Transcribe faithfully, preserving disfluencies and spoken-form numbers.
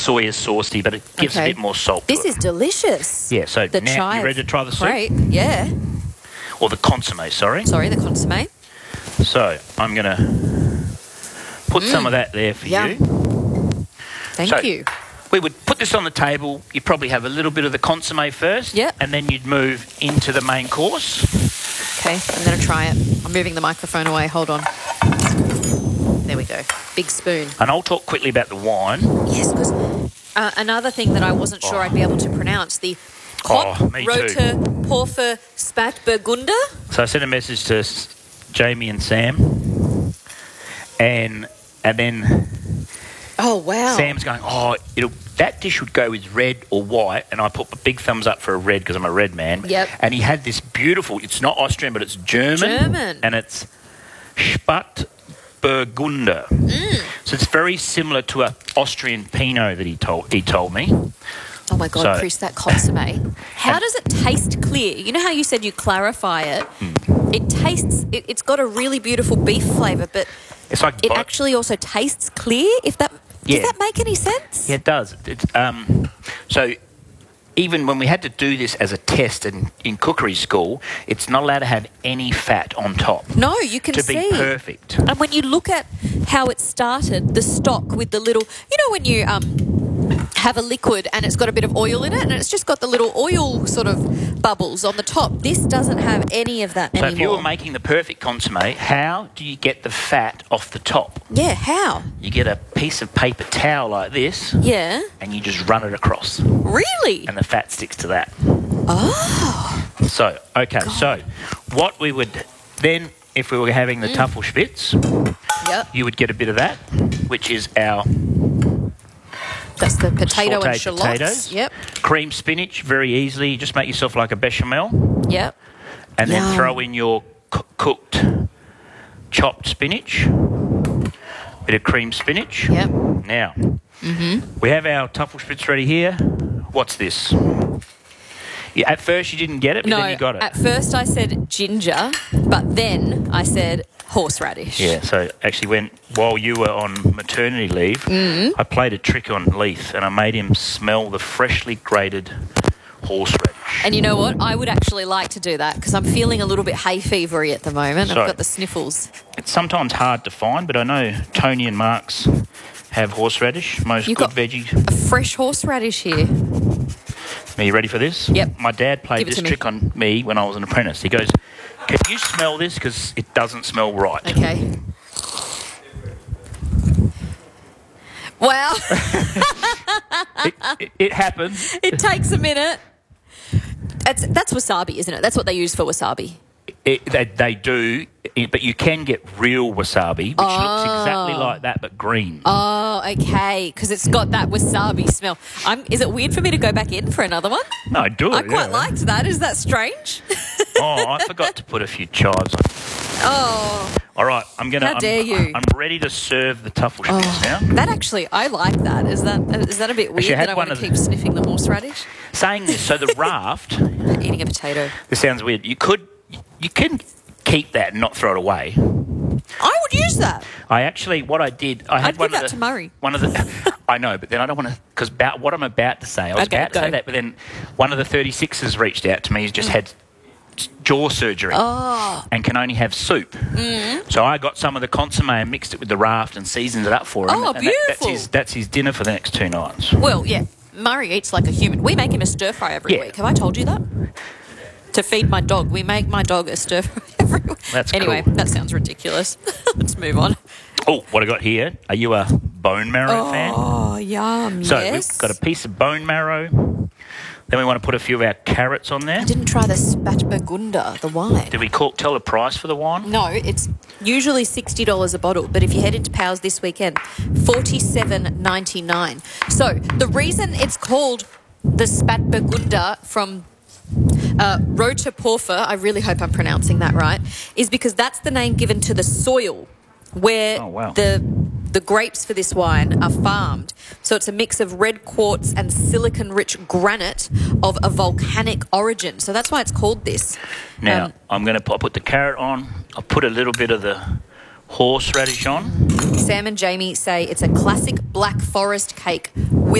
soya saucy, but it gives Okay. a bit more salt. This to is delicious. it. Yeah, so The now chive. you ready to try the soup? Great. Yeah. Or the consomme, sorry. Sorry, the consomme. So I'm going to put some of that there for Yum. you. Thank So- you. We would put this on the table. You'd probably have a little bit of the consomme first. Yep. And then you'd move into the main course. Okay, I'm going to try it. I'm moving the microphone away. Hold on. There we go. Big spoon. And I'll talk quickly about the wine. Yes, because uh, another thing that I wasn't sure I'd be able to pronounce, the Oh, Hot me too. Roter Porfer Spätburgunder. So I sent a message to S- Jamie and Sam. And and then Oh, wow. Sam's going, oh, it'll, that dish would go with red or white. And I put a big thumbs up for a red because I'm a red man. Yep. And he had this beautiful, it's not Austrian, but it's German. German. And it's Spätburgunder. Mm. So it's very similar to a Austrian Pinot that he told he told me. Oh, my God, So- Chris, that consomme. How does it taste clear? You know how you said you clarify it? Hmm. It tastes, it, it's got a really beautiful beef flavour, but It's like it bo- actually also tastes clear, if that... Yeah. Does that make any sense? Yeah, it does. It's, um, so even when we had to do this as a test in, in cookery school, it's not allowed to have any fat on top No, you can to see. be perfect. And when you look at how it started, the stock with the little... You know when you um, have a liquid and it's got a bit of oil in it and it's just got the little oil sort of bubbles on the top. This doesn't have any of that So anymore. if you were making the perfect consomme, how do you get the fat off the top? Yeah, how? You get a piece of paper towel like this Yeah. and you just run it across Really? and the fat sticks to that. Oh. So, okay, so what we would then, if we were having the Mm. Tafelspitz, Yep. you would get a bit of that, which is our That's the potato and sautéed shallots. potatoes. Yep. Cream spinach, very easily. You just make yourself like a bechamel Yep. and Yum. then throw in your c- cooked chopped spinach, bit of cream spinach. Yep. Now, we have our Tafelspitz ready here. What's this? Yeah, at first you didn't get it, but No, then you got it. at first I said ginger, but then I said horseradish. Yeah, so actually when while you were on maternity leave, Mm-hmm. I played a trick on Leith and I made him smell the freshly grated horseradish. And you know what? I would actually like to do that because I'm feeling a little bit hay fevery at the moment. So- I've got the sniffles. It's sometimes hard to find, but I know Tony and Mark's have horseradish, most You've good got- veggies. A fresh horseradish here. Are you ready for this? Yep. My dad played Give it this to me. trick on me when I was an apprentice. He goes, can you smell this? Because it doesn't smell right. Okay. Wow. It, it, it happens. It takes a minute. That's, that's wasabi, isn't it? That's what they use for wasabi. It, they, they do, it, but you can get real wasabi, which looks exactly Oh. like that, but green. Oh, okay. Because it's got that wasabi smell. I'm, is it weird for me to go back in for another one? No, do it. I quite yeah. liked that. Is that strange? Oh, I forgot to put a few chives on. Oh, All right, I'm gonna. How I'm, dare you. I'm ready to serve the Tafelspitz oh. now. That actually, I like that. Is that is that a bit weird Actually, I had that I one want to of keep the- sniffing the horseradish? Saying this, so the raft. Eating a potato. This sounds weird. You could, you can keep that and not throw it away. I would use that. I actually, what I did, I had I'd one give of that the. to Murray. One of the. I know, but then I don't want to, because about what I'm about to say, I was Okay, about to go. say that, but then one of the thirty-sixers reached out to me. He's just had jaw surgery Oh, and can only have soup. So I got some of the consomme and mixed it with the raft and seasoned it up for him. Oh, and that- that's beautiful. his that's his dinner for the next two nights. well, yeah. Murray eats like a human. We make him a stir fry every Yeah. week. Have I told you that? To feed my dog, we make my dog a stir fry every week. That's anyway, cool. that sounds ridiculous. Let's move on. Oh, what I got here? Are you a bone marrow fan? Oh, yum! So yes. we've got a piece of bone marrow. Then we want to put a few of our carrots on there. I didn't try the Spätburgunder, the wine. Did we call, tell the price for the wine? No, it's usually sixty dollars a bottle, but if you head into Powers this weekend, forty-seven ninety-nine. So the reason it's called the Spätburgunder from uh, Roter Porfer, I really hope I'm pronouncing that right, is because that's the name given to the soil where Oh, wow. the the grapes for this wine are farmed. So it's a mix of red quartz and silicon-rich granite of a volcanic origin. So that's why it's called this. Now, Um, I'm going to put, put the carrot on. I'll put a little bit of the horseradish on. Sam and Jamie say it's a classic black forest cake with